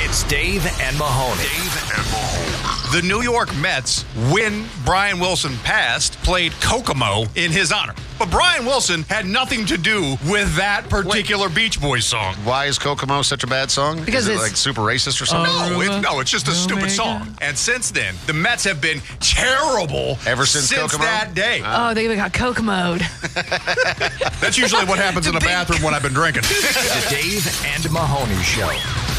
It's Dave and Mahoney. The New York Mets, when Brian Wilson passed, played Kokomo in his honor. But Brian Wilson had nothing to do with that particular Beach Boys song. Why is Kokomo such a bad song? Because is it it's like super racist or something? No, it's just a stupid song. And since then, the Mets have been terrible Ever since Kokomo? that day. they got Kokomo'd. That's usually what happens in the bathroom when I've been drinking. The Dave and Mahoney Show.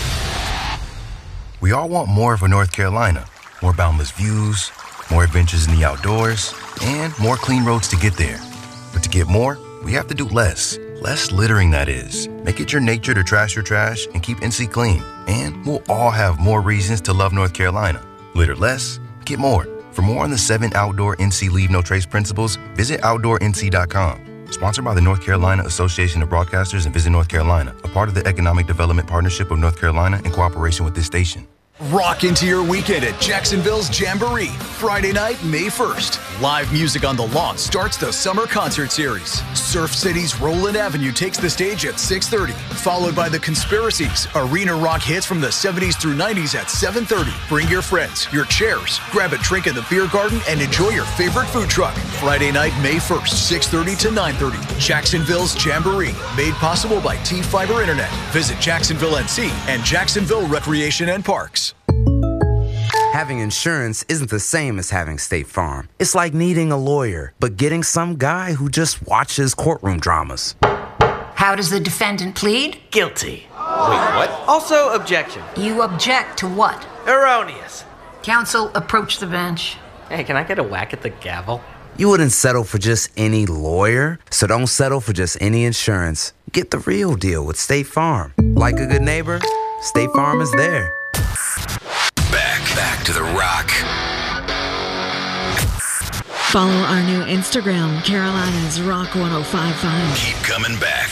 We all want more for North Carolina. More boundless views, more adventures in the outdoors, and more clean roads to get there. But to get more, we have to do less. Less littering, that is. Make it your nature to trash your trash and keep NC clean. And we'll all have more reasons to love North Carolina. Litter less, get more. For more on the 7 outdoor NC Leave No Trace principles, visit OutdoorNC.com. Sponsored by the North Carolina Association of Broadcasters and Visit North Carolina, a part of the Economic Development Partnership of North Carolina in cooperation with this station. Rock into your weekend at Jacksonville's Jamboree, Friday night, May 1st. Live music on the lawn starts the summer concert series. Surf City's Roland Avenue takes the stage at 6:30, followed by The Conspiracies, arena rock hits from the 70s through 90s at 7:30. Bring your friends, your chairs, grab a drink in the beer garden, and enjoy your favorite food truck. Friday night, May 1st, 6:30 to 9:30. Jacksonville's Jamboree, made possible by T-Fiber Internet. Visit Jacksonville NC and Jacksonville Recreation and Parks. Having insurance isn't the same as having State Farm. It's like needing a lawyer, but getting some guy who just watches courtroom dramas. How does the defendant plead? Guilty. Wait, what? Also, objection. You object to what? Erroneous. Counsel, approach the bench. Hey, can I get a whack at the gavel? You wouldn't settle for just any lawyer, so don't settle for just any insurance. Get the real deal with State Farm. Like a good neighbor, State Farm is there. Back to the Rock. Follow our new Instagram, Carolina's Rock 105.5. Keep coming back.